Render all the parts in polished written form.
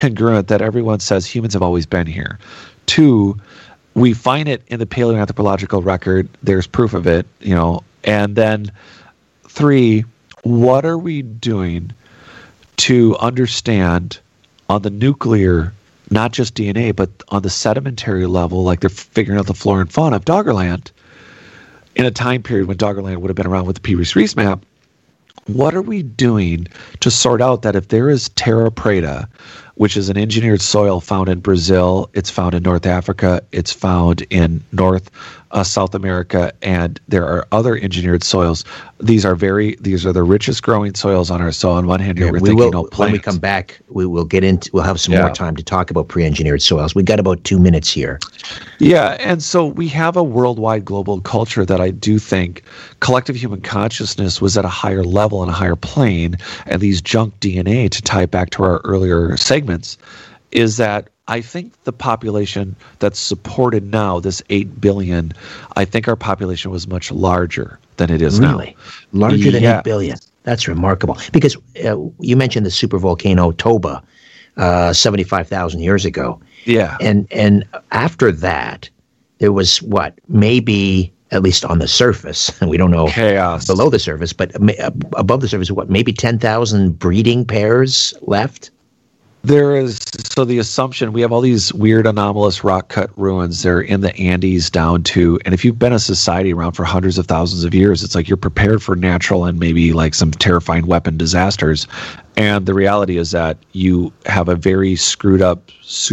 congruent that everyone says humans have always been here. Two, we find it in the paleoanthropological record. There's proof of it, And then three, what are we doing to understand on the nuclear, not just DNA, but on the sedimentary level, like they're figuring out the flora and fauna of Doggerland in a time period when Doggerland would have been around with the Pee Reese map? What are we doing to sort out that if there is Terra Preta, which is an engineered soil found in Brazil, it's found in North Africa, it's found in South America, and there are other engineered soils. These are the richest growing soils on our soil. On one hand, we're thinking plants. When we come back, we'll have some more time to talk about pre-engineered soils. We got about 2 minutes here. Yeah, and so we have a worldwide global culture that I do think collective human consciousness was at a higher level and a higher plane, and these junk DNA, to tie it back to our earlier segments, is that I think the population that's supported now, this 8 billion, I think our population was much larger than it is now. Really? Larger than 8 billion? That's remarkable. Because you mentioned the supervolcano Toba 75,000 years ago. Yeah. And after that, there was maybe, at least on the surface, and we don't know chaos below the surface, but above the surface, maybe 10,000 breeding pairs left? There is, so the assumption, we have all these weird anomalous rock cut ruins. They're in the Andes down to, and if you've been a society around for hundreds of thousands of years, it's like you're prepared for natural and maybe like some terrifying weapon disasters. And the reality is that you have a very screwed up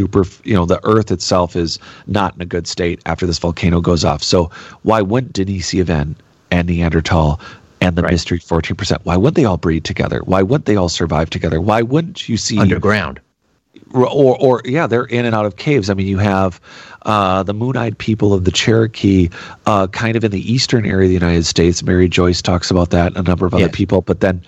the earth itself is not in a good state after this volcano goes off. So why wouldn't Denisovan and Neanderthal and the mystery 14%, why wouldn't they all breed together? Why wouldn't they all survive together? Why wouldn't you see underground? Or they're in and out of caves. I mean, you have the Moon-Eyed people of the Cherokee, kind of in the eastern area of the United States. Mary Joyce talks about that, and a number of other people. But then,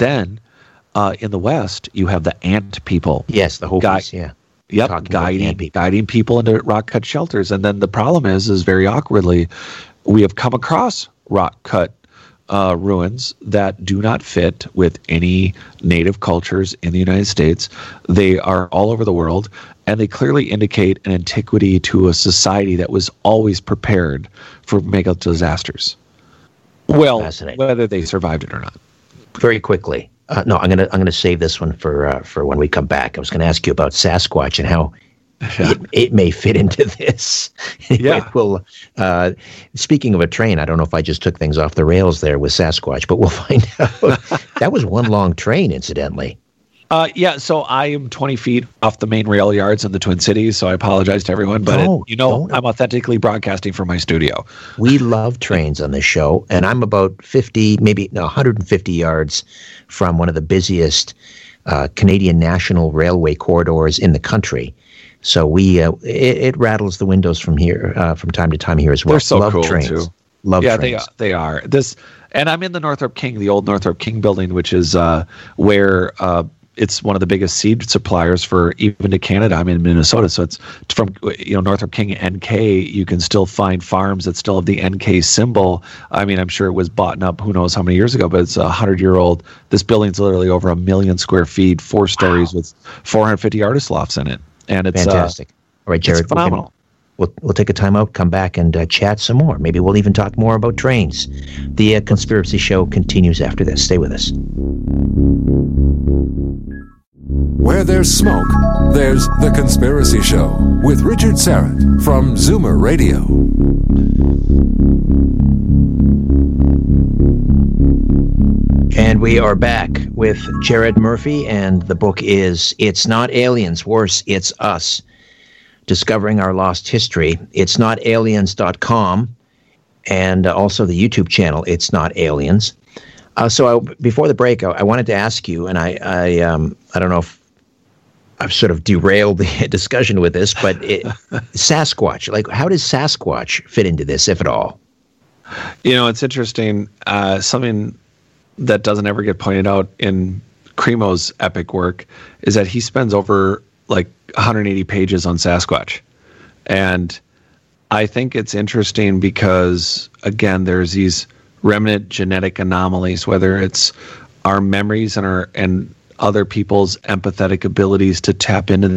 in the West, you have the Ant people. Yes, the Hopis. Yep, guiding people into rock-cut shelters. And then the problem is very awkwardly, we have come across rock-cut ruins that do not fit with any native cultures in the United States. They are all over the world, and they clearly indicate an antiquity to a society that was always prepared for mega disasters. Well, whether they survived it or not. Very quickly. No, I'm gonna save this one for when we come back. I was going to ask you about Sasquatch and how it may fit into this. Yeah. Well, speaking of a train, I don't know if I just took things off the rails there with Sasquatch, but we'll find out. That was one long train, incidentally. So I am 20 feet off the main rail yards in the Twin Cities, so I apologize to everyone, but I'm authentically broadcasting from my studio. We love trains on this show, and I'm about 150 yards from one of the busiest Canadian National Railway corridors in the country. So it rattles the windows from here from time to time here as well. They're so love cool trains. too. Love trains. They are. And I'm in the Northrop King, the old Northrop King building, which is where it's one of the biggest seed suppliers for even to Canada. I'm in Minnesota, so it's from Northrop King NK. You can still find farms that still have the NK symbol. I mean, I'm sure it was bought up who knows how many years ago, but it's 100-year-old. This building's literally over 1 million square feet, 4 stories with 450 artist lofts in it. And it's fantastic. All right, Jared, it's phenomenal. We'll take a time out, come back, and chat some more. Maybe we'll even talk more about trains. The Conspiracy Show continues after this. Stay with us. Where there's smoke, there's The Conspiracy Show with Richard Syrett from Zoomer Radio. And we are back with Jared Murphy, and the book is It's Not Aliens, Worse, It's Us. Discovering Our Lost History. It's Not Aliens.com, and also the YouTube channel, It's Not Aliens. Before the break, I wanted to ask you, and I don't know if I've sort of derailed the discussion with this, but Sasquatch, like how does Sasquatch fit into this, if at all? It's interesting. Something that doesn't ever get pointed out in Cremo's epic work is that he spends over like 180 pages on Sasquatch. And I think it's interesting because, again, there's these remnant genetic anomalies, whether it's our memories and other people's empathetic abilities to tap into